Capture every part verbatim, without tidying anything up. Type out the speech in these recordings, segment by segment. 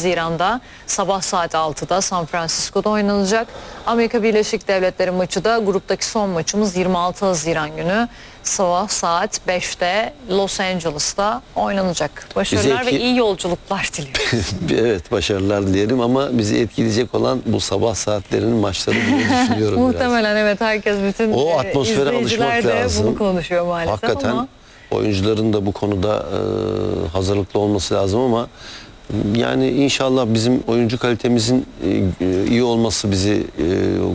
Haziran'da sabah saat altıda San Francisco'da oynanacak. Amerika Birleşik Devletleri maçı da gruptaki son maçımız yirmi altı Haziran günü sabah saat beşte Los Angeles'ta oynanacak. Başarılar etki... ve iyi yolculuklar diliyoruz. Evet, başarılar dilerim ama bizi etkileyecek olan bu sabah saatlerinin maçları diye düşünüyorum. Muhtemelen biraz. Evet, herkes bütün o atmosfere alışmak de lazım. bunu konuşuyor maalesef. Hakikaten ama oyuncuların da bu konuda e, hazırlıklı olması lazım ama yani inşallah bizim oyuncu kalitemizin e, iyi olması bizi e,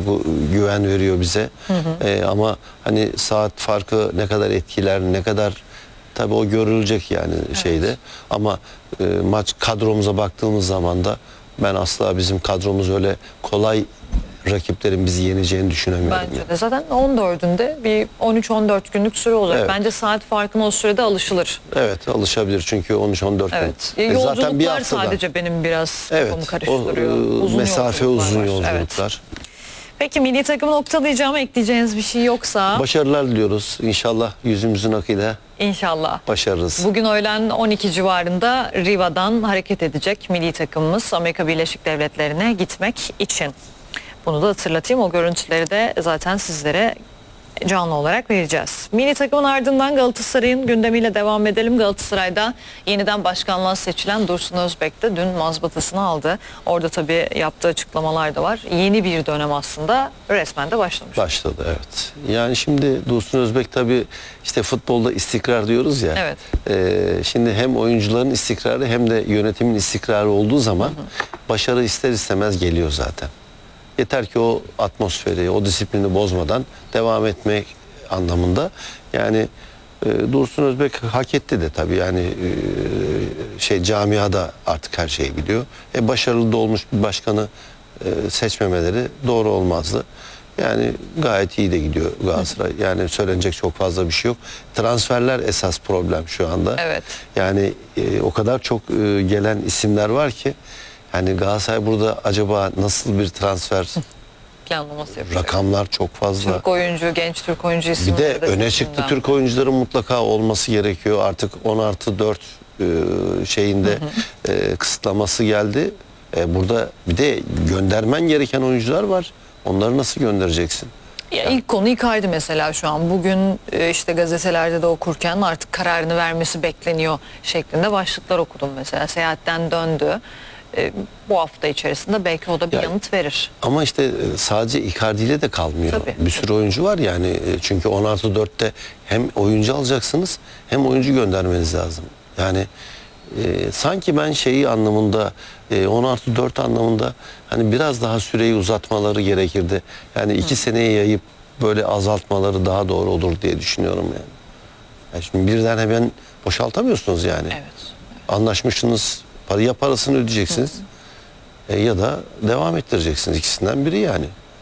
güven veriyor bize. Hı hı. E, ama hani saat farkı ne kadar etkiler, ne kadar tabii o görülecek yani evet. şeyde. Ama e, maç kadromuza baktığımız zaman da ben asla bizim kadromuz öyle kolay rakiplerin bizi yeneceğini düşünemiyorum. Bence yani. de zaten on dördünde bir on üç on dört günlük süre olacak. Evet. Bence saat farkına o sürede alışılır. Evet, alışabilir çünkü on üç on dört evet. gün. Yolculuklar zaten bir haftada. Sadece benim biraz evet, kafamı karıştırıyor. O, uzun mesafe yolculuklar uzun var. yolculuklar. Evet. Peki milli takımı noktalayacağım, ekleyeceğiniz bir şey yoksa? Başarılar diliyoruz. İnşallah yüzümüzün akıyla İnşallah başarırız. Bugün öğlen on iki civarında Riva'dan hareket edecek milli takımımız Amerika Birleşik Devletleri'ne gitmek için. Bunu da hatırlatayım. O görüntüleri de zaten sizlere canlı olarak vereceğiz. Milli takımın ardından Galatasaray'ın gündemiyle devam edelim. Galatasaray'da yeniden başkanlığa seçilen Dursun Özbek de dün mazbatasını aldı. Orada tabii yaptığı açıklamalar da var. Yeni bir dönem aslında resmen de başlamış. Başladı, evet. Yani şimdi Dursun Özbek tabii işte futbolda istikrar diyoruz ya. Evet. E, şimdi hem oyuncuların istikrarı hem de yönetimin istikrarı olduğu zaman hı hı. başarı ister istemez geliyor zaten. Yeter ki o atmosferi, o disiplini bozmadan devam etmek anlamında. Yani e, Dursun Özbek hak etti de tabii yani e, şey camiada artık her şeyi biliyor. E, başarılı da olmuş bir başkanı e, seçmemeleri doğru olmazdı. Yani gayet iyi de gidiyor Galatasaray. Yani söylenecek çok fazla bir şey yok. Transferler esas problem şu anda. Evet. Yani e, o kadar çok e, gelen isimler var ki yani Galatasaray burada acaba nasıl bir transfer planlaması yapacak? Rakamlar çok fazla. Türk oyuncu, genç Türk oyuncu isimleri. Bir de öne çıktı Türk oyuncuların mutlaka olması gerekiyor. Artık on artı dört e, şeyinde hı hı. E, kısıtlaması geldi. E, burada bir de göndermen gereken oyuncular var. Onları nasıl göndereceksin? Ya yani. İlk konu Icardi mesela şu an. Bugün işte gazetelerde de okurken artık kararını vermesi bekleniyor şeklinde başlıklar okudum mesela. Seyahatten döndü. E, bu hafta içerisinde belki o da bir yani, yanıt verir. Ama işte sadece Icardi ile de kalmıyor. Tabii. Bir sürü oyuncu var yani. Çünkü on artı dörtte hem oyuncu alacaksınız hem oyuncu göndermeniz lazım. Yani e, sanki ben şeyi anlamında e, on artı dört anlamında hani biraz daha süreyi uzatmaları gerekirdi. Yani iki Hı. seneye yayıp böyle azaltmaları daha doğru olur diye düşünüyorum yani. yani şimdi birden hemen boşaltamıyorsunuz yani. Evet. Anlaşmışsınız. Ya parasını ödeyeceksiniz e, ya da devam ettireceksiniz. İkisinden biri yani.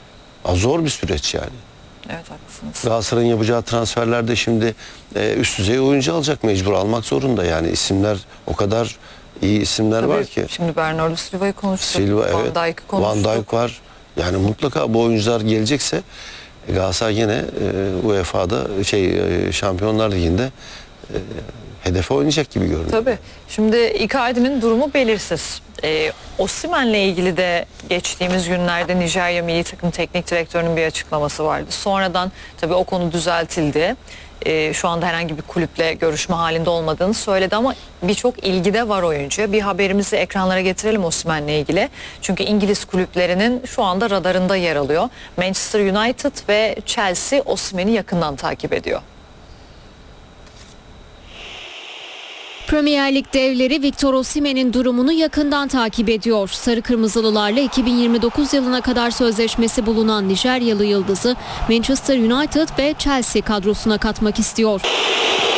Zor bir süreç yani. Evet, haklısınız. Galatasaray'ın yapacağı transferlerde şimdi e, üst düzey oyuncu alacak, mecbur almak zorunda yani. İsimler o kadar iyi isimler Tabii, var ki. Şimdi Bernardo Silva'yı konuştuk. Silva, Van evet. Dijk'ı konuştuk. Van Dijk var. Yani mutlaka bu oyuncular gelecekse Galatasaray yine e, U E F A'da şey e, Şampiyonlar Ligi'nde e, hedefe oynayacak gibi görünüyor. Tabii. Şimdi Icardi'nin durumu belirsiz. Ee, Osimhen'le ilgili de geçtiğimiz günlerde Nijerya Milli Takım Teknik Direktörü'nün bir açıklaması vardı. Sonradan tabii o konu düzeltildi. Ee, şu anda herhangi bir kulüple görüşme halinde olmadığını söyledi ama birçok ilgi de var oyuncuya. Bir haberimizi ekranlara getirelim Osimhen'le ilgili. Çünkü İngiliz kulüplerinin şu anda radarında yer alıyor. Manchester United ve Chelsea Osimhen'i yakından takip ediyor. Premier Lig devleri Victor Osimhen'in durumunu yakından takip ediyor. Sarı Kırmızılılarla iki bin yirmi dokuz yılına kadar sözleşmesi bulunan Nijeryalı yıldızı Manchester United ve Chelsea kadrosuna katmak istiyor.